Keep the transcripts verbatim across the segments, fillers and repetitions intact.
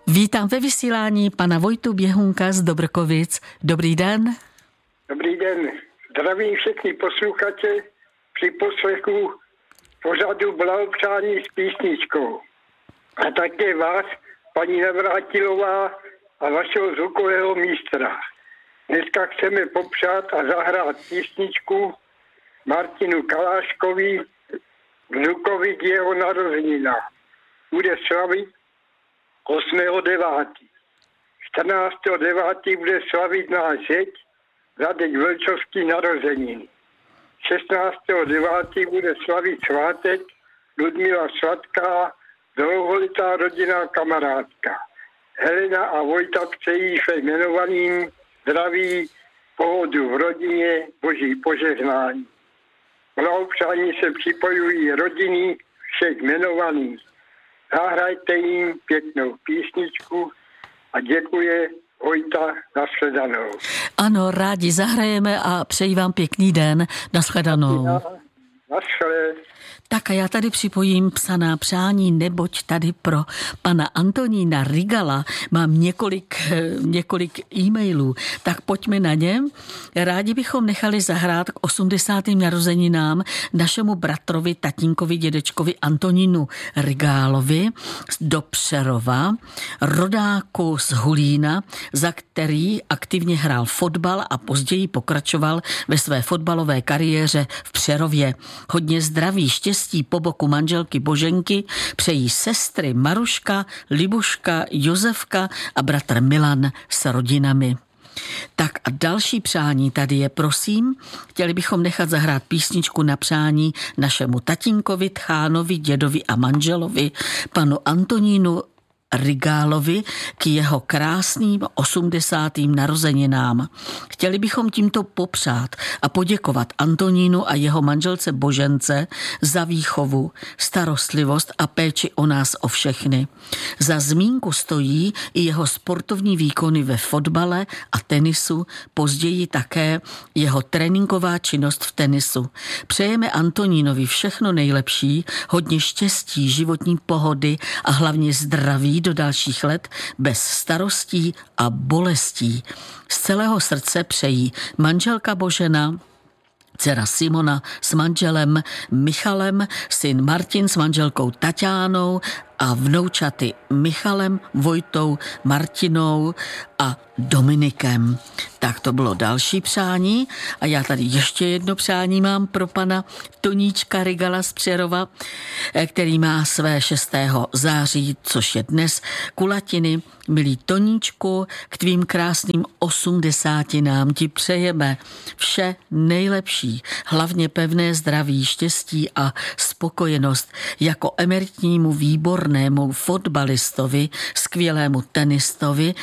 Vítám ve vysílání pana Vojtu Běhunka z Dobrkovic. Dobrý den. Dobrý den. Zdravím všechny posluchače při poslechu pořadu Blahopřání s písničkou. A také vás, paní Navrátilová a vašeho zvukového mistra. Dneska chceme popřát a zahrát písničku Martinu Kaláškovi vnukovi k jeho narozeninám. Bude slavit osmého devátého čtrnáctého devátého bude slavit náš zeď Radek Vlčovský narozeniny. šestnáctého devátého bude slavit svátek Ludmila Sladká, dlouholetá rodinná kamarádka. Helena a Vojta přejí se jmenovaným zdraví, pohodu v rodině, boží požehnání. Blahopřání se připojují rodiny všech jmenovaných. Zahrajte jim pěknou písničku a děkuje Vojta. Nashledanou. Ano, rádi zahrajeme a přeji vám pěkný den. Nashledanou. Naschle. Tak a já tady připojím psaná přání, neboť tady pro pana Antonína Rigala mám několik, několik e-mailů, tak pojďme na ně. Rádi bychom nechali zahrát k osmdesátým narozeninám našemu bratrovi, tatínkovi, dědečkovi Antonínu Rigálovi do Přerova, rodáku z Hulína, za který aktivně hrál fotbal a později pokračoval ve své fotbalové kariéře v Přerově. Hodně zdraví, štěstí po boku manželky Boženky přejí sestry Maruška, Libuška, Josefka a bratr Milan s rodinami. Tak a další přání tady je, prosím. Chtěli bychom nechat zahrát písničku na přání našemu tatínkovi, tchánovi, dědovi a manželovi, panu Antonínu Rigálovi k jeho krásným osmdesátým narozeninám. Chtěli bychom tímto popřát a poděkovat Antonínu a jeho manželce Božence za výchovu, starostlivost a péči o nás o všechny. Za zmínku stojí i jeho sportovní výkony ve fotbale a tenisu, později také jeho tréninková činnost v tenisu. Přejeme Antonínovi všechno nejlepší, hodně štěstí, životní pohody a hlavně zdraví do dalších let bez starostí a bolestí. Z celého srdce přejí manželka Božena, dcera Simona s manželem Michalem, syn Martin s manželkou Taťánou a vnoučaty Michalem, Vojtou, Martinou a Dominikem. Tak to bylo další přání a já tady ještě jedno přání mám pro pana Toníčka Rigala z Přerova, který má své šestého září, což je dnes, kulatiny. Milý Toníčku, k tvým krásným osmdesátinám ti přejeme vše nejlepší, hlavně pevné zdraví, štěstí a spokojenost jako emeritnímu výbornému fotbalistovi, skvělému tenistovi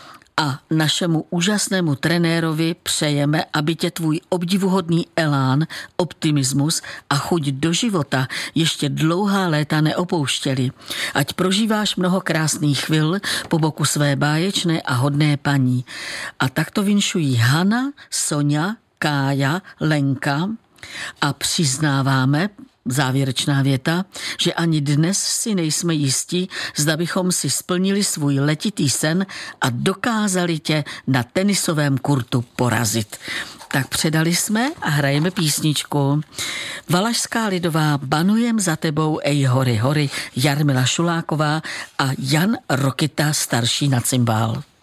a našemu úžasnému trenérovi přejeme, aby tě tvůj obdivuhodný elán, optimismus a chuť do života ještě dlouhá léta neopouštěli. Ať prožíváš mnoho krásných chvil po boku své báječné a hodné paní. A takto vinšují Hana, Sonja, Kája, Lenka a přiznáváme, závěrečná věta, že ani dnes si nejsme jistí, zda bychom si splnili svůj letitý sen a dokázali tě na tenisovém kurtu porazit. Tak předali jsme a hrajeme písničku. Valašská lidová Banujem za tebou, ej hory, hory, Jarmila Šuláková a Jan Rokita starší na cymbál.